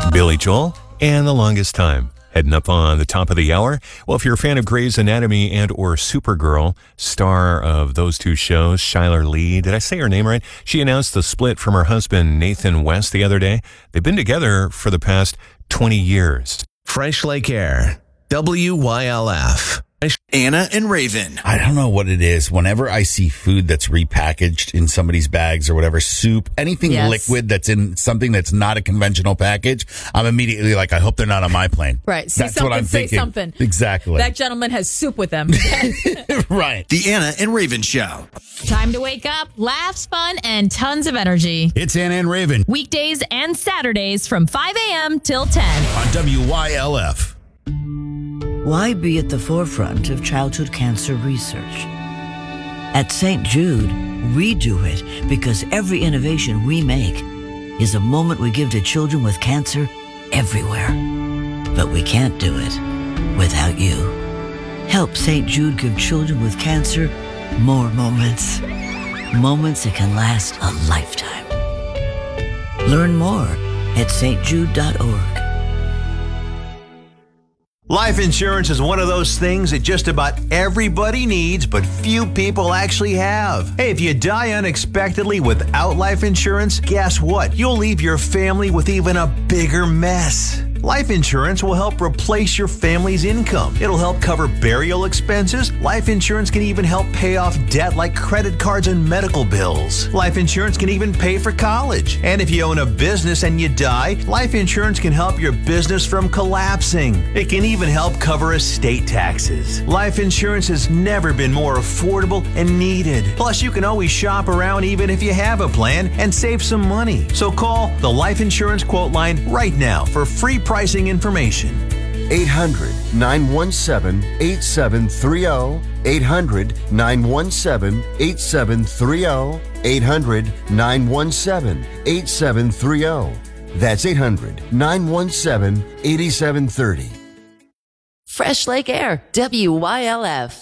Billy Joel and The Longest Time. Heading up on the top of the hour. Well, if you're a fan of Grey's Anatomy and or Supergirl, star of those two shows, Shyler Lee, did I say her name right? She announced the split from her husband, Nathan West, the other day. They've been together for the past 20 years. Fresh Lake Air, WYLF. Anna and Raven. I don't know what it is. Whenever I see food that's repackaged in somebody's bags or whatever, soup, anything liquid that's in something that's not a conventional package, I'm immediately like, I hope they're not on my plane. Right. See that's something, what I'm say thinking. something. Exactly. That gentleman has soup with them. Right. The Anna and Raven Show. Time to wake up, laughs, fun, and tons of energy. It's Anna and Raven Weekdays and Saturdays from 5 a.m. till 10. on WYLF. Why be at the forefront of childhood cancer research? At St. Jude, we do it because every innovation we make is a moment we give to children with cancer everywhere. But we can't do it without you. Help St. Jude give children with cancer more moments. Moments that can last a lifetime. Learn more at stjude.org. Life insurance is one of those things that just about everybody needs, but few people actually have. Hey, if you die unexpectedly without life insurance, guess what? You'll leave your family with even a bigger mess. Life insurance will help replace your family's income. It'll help cover burial expenses. Life insurance can even help pay off debt like credit cards and medical bills. Life insurance can even pay for college. And if you own a business and you die, life insurance can help your business from collapsing. It can even help cover estate taxes. Life insurance has never been more affordable and needed. Plus, you can always shop around even if you have a plan and save some money. So call the Life Insurance Quote Line right now for free pricing information. 800-917-8730. 800-917-8730. 800-917-8730. That's 800-917-8730. Fresh Lake Air, WYLF.